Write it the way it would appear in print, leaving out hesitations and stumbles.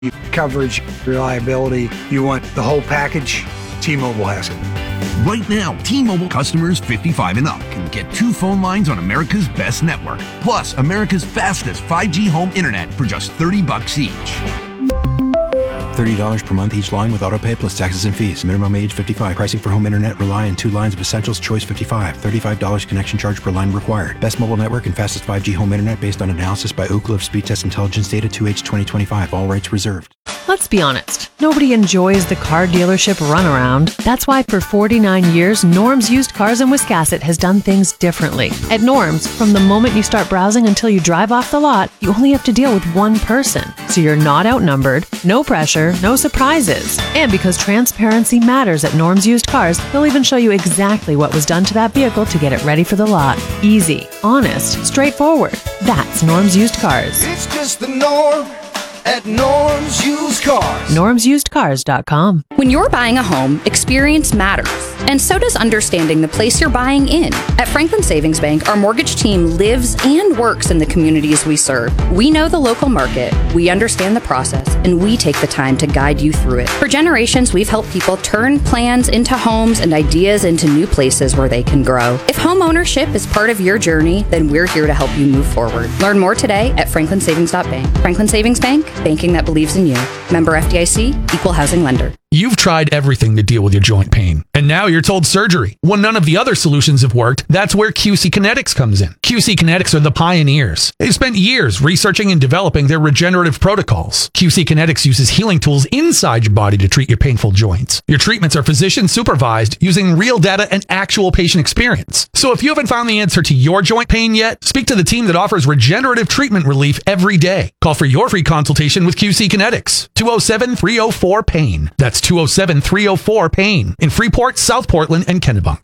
coverage, reliability. You want the whole package? T-Mobile has it. Right now, T-Mobile customers 55 and up can get 2 phone lines on America's best network, plus America's fastest 5G home internet for just $30 each. $30 per month each line with autopay plus taxes and fees. Minimum age 55. Pricing for home internet rely on 2 lines of Essentials. Choice 55. $35 connection charge per line required. Best mobile network and fastest 5G home internet based on analysis by Ookla of Speed Test Intelligence data 2H 2025. All rights reserved. Let's be honest. Nobody enjoys the car dealership runaround. That's why for 49 years, Norm's Used Cars in Wiscasset has done things differently. At Norm's, from the moment you start browsing until you drive off the lot, you only have to deal with one person. So you're not outnumbered, no pressure, no surprises. And because transparency matters at Norm's Used Cars, they'll even show you exactly what was done to that vehicle to get it ready for the lot. Easy, honest, straightforward. That's Norm's Used Cars. It's just the norm at Norm's Used Cars. NormsUsedCars.com. When you're buying a home, experience matters, and so does understanding the place you're buying in. At Franklin Savings Bank, our mortgage team lives and works in the communities we serve. We know the local market, we understand the process, and we take the time to guide you through it. For generations, we've helped people turn plans into homes and ideas into new places where they can grow. If home ownership is part of your journey, then we're here to help you move forward. Learn more today at franklinsavings.bank. Franklin Savings Bank, banking that believes in you. Member FDIC, equal housing lender. You've tried everything to deal with your joint pain, and now you're told surgery. When none of the other solutions have worked, that's where QC Kinetics comes in. QC Kinetics are the pioneers. They've spent years researching and developing their regenerative protocols. QC Kinetics uses healing tools inside your body to treat your painful joints. Your treatments are physician supervised using real data and actual patient experience. So if you haven't found the answer to your joint pain yet, speak to the team that offers regenerative treatment relief every day. Call for your free consultation with QC Kinetics. 207-304-PAIN. That's 207-304-PAIN in Freeport, South Portland, and Kennebunk.